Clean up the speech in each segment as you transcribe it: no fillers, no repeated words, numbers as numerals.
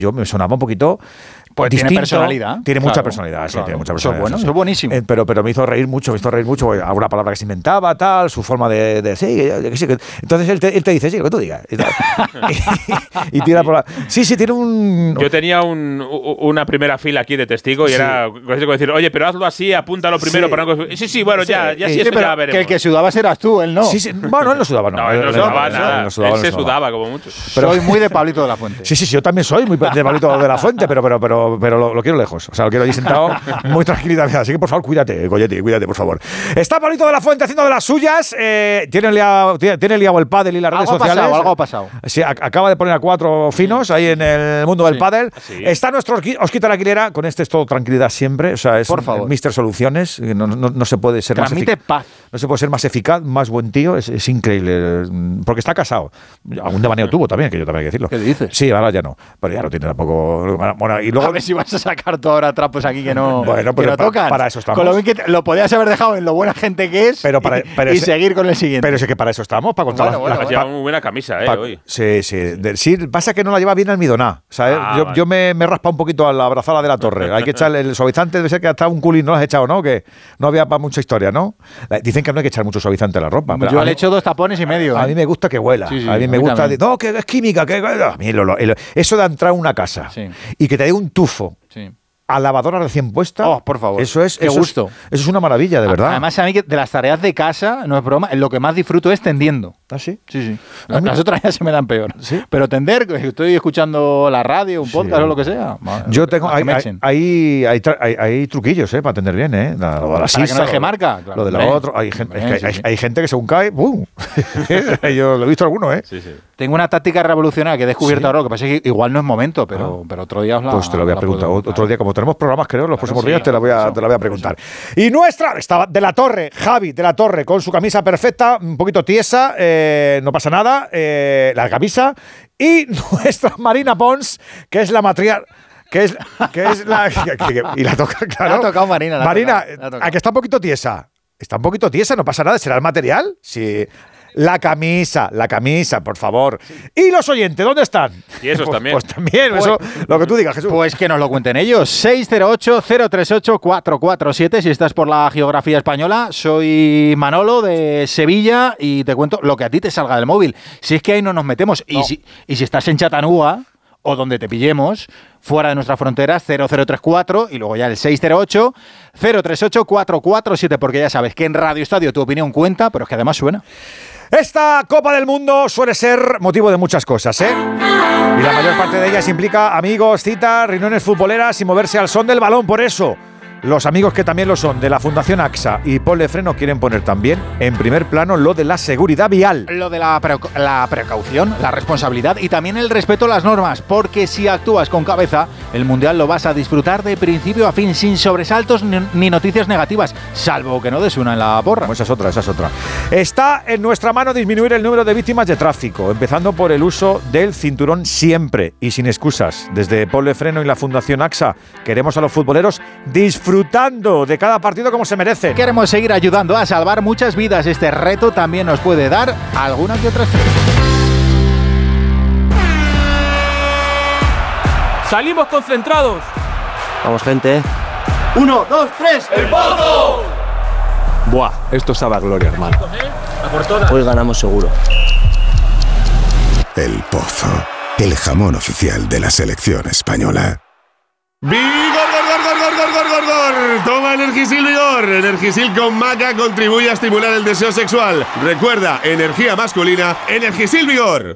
yo me sonaba un poquito pues distinto. Tiene personalidad. Tiene mucha personalidad, sí, tiene mucha personalidad. Eso es buenísimo. Pero me hizo reír mucho, alguna palabra que se inventaba, tal, su forma de sí, entonces él te dice, sí, lo que tú digas. Y tira por la... Sí, tiene un... Yo tenía una primera fila aquí de testigo y era decir, oye, pero hazlo así, apúntalo primero para no... Sí, bueno, ya veremos. Que el que sudabas eras tú, él no. Sí, bueno, él no sudaba, no. No, él no sudaba nada. Él se sudaba como mucho. Pero soy muy de Pablito de la Fuente. Sí, yo también soy muy de Pablito de la Fuente, pero lo quiero lejos. O sea, lo quiero allí sentado muy tranquilidad. Así que, por favor, cuídate, Goyetti, cuídate, por favor. Está Pablito de la Fuente haciendo de las suyas. Tiene liado el pádel y las redes sociales. Algo ha pasado. Sí, acaba de poner a 4 finos ahí en el mundo del pádel. Sí. Está nuestro Osquita la Aguilera. Con este es todo tranquilidad siempre. O sea, es Mr. Soluciones. No se puede ser Transmite paz. No se puede ser más eficaz, más buen tío. Es increíble. Porque está casado. Algún devaneo tuvo también, que yo también hay que decirlo. ¿Qué dices? Sí, ahora ya no. Pero ya no tiene tampoco... Bueno, y luego... A ver si vas a sacar tú ahora trapos aquí que no, bueno, que no tocan. Para eso estamos. Con lo bien que lo podías haber dejado en lo buena gente que es y seguir con el siguiente. Pero es que para eso estamos, para contar lleva muy buena camisa, hoy. Sí. Sí, pasa que no la lleva bien almidoná. ¿Sabes? Yo me raspa un poquito a la abrazada de la torre. Hay que echarle el suavizante, debe ser que hasta un culín no lo has echado, ¿no? Que no había para mucha historia, ¿no? Dicen que no hay que echar mucho suavizante a la ropa. Yo le echo 2 tapones y medio. A mí me gusta que huela. Sí, a mí me gusta. No, que es química. A mí eso de entrar a una casa y que te dé un tufo. Sí. A lavadora recién puesta. Oh, por favor. Eso es. Qué gusto. Eso es una maravilla, de verdad. Además, a mí de las tareas de casa, no es broma, lo que más disfruto es tendiendo. ¿Ah, sí? Sí. Las otras ya se me dan peor. ¿Sí? Pero tender, estoy escuchando la radio, un podcast o lo que sea. Yo tengo. Hay truquillos, para tender bien, para que no deje marca. Claro, lo de la otra. Hay gente que según cae, ¡bum! Yo lo he visto alguno, Sí. Tengo una táctica revolucionaria que he descubierto ahora. Lo que pasa es que igual no es momento, pero otro día os la. Pues te lo voy a preguntar. Otro día, como tenemos programas, creo, los próximos días te la voy a preguntar. Y nuestra, estaba de la Torre, Javi de la Torre, con su camisa perfecta, un poquito tiesa, no pasa nada, la camisa. Y nuestra Marina Pons, que es la matriarca. Que es la. Y la toca, claro. La ha tocado Marina. Marina, a que está un poquito tiesa. Está un poquito tiesa, no pasa nada. ¿Será el material? Sí. La camisa, por favor. ¿Y los oyentes, dónde están? Y esos también. Pues también, eso, lo que tú digas, Jesús. Pues que nos lo cuenten ellos. 608-038-447, si estás por la geografía española. Soy Manolo, de Sevilla, y te cuento lo que a ti te salga del móvil. Si es que ahí no nos metemos. No. Y si estás en Chattanooga, o donde te pillemos, fuera de nuestras fronteras, 0034, y luego ya el 608-038-447, porque ya sabes que en Radio Estadio tu opinión cuenta, pero es que además suena. Esta Copa del Mundo suele ser motivo de muchas cosas, Y la mayor parte de ellas implica amigos, citas, reuniones futboleras y moverse al son del balón. Por eso, los amigos que también lo son de la Fundación AXA y Ponle Freno quieren poner también en primer plano lo de la seguridad vial. Lo de la precaución, la responsabilidad y también el respeto a las normas, porque si actúas con cabeza, el Mundial lo vas a disfrutar de principio a fin, sin sobresaltos ni noticias negativas, salvo que no des una en la porra. Esa es otra. Está en nuestra mano disminuir el número de víctimas de tráfico, empezando por el uso del cinturón siempre y sin excusas. Desde Ponle Freno y la Fundación AXA queremos a los futboleros disfrutando de cada partido como se merece. Queremos seguir ayudando a salvar muchas vidas. Este reto también nos puede dar alguna que otra estrella. ¡Salimos concentrados! Vamos, gente. 1, 2, 3, ¡el Pozo! Buah, esto sabe a gloria, hermano. Hoy ganamos seguro. El Pozo, el jamón oficial de la selección española. ¡Vigor! Toma Energisil Vigor. Energisil con maca contribuye a estimular el deseo sexual. Recuerda, energía masculina, Energisil Vigor.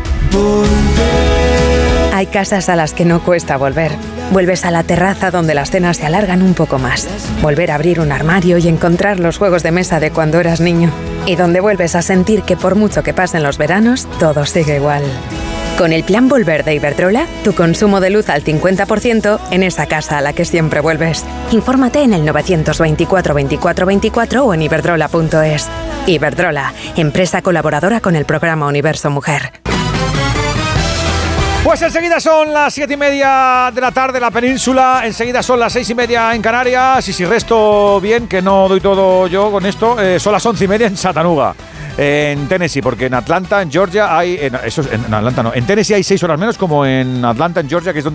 Hay casas a las que no cuesta volver. Vuelves a la terraza donde las cenas se alargan un poco más. Volver a abrir un armario y encontrar los juegos de mesa de cuando eras niño. Y donde vuelves a sentir que por mucho que pasen los veranos, todo sigue igual. Con el Plan Volver de Iberdrola, tu consumo de luz al 50% en esa casa a la que siempre vuelves. Infórmate en el 924 24 24 o en iberdrola.es. Iberdrola, empresa colaboradora con el programa Universo Mujer. Pues enseguida son las 7:30 de la tarde en la península, enseguida son las 6:30 en Canarias, y si resto bien, que no doy todo yo con esto, son las 11:30 en Chattanooga, en Tennessee, porque en Atlanta, en Georgia, en Atlanta no, en Tennessee hay 6 horas menos, como en Atlanta, en Georgia, que es donde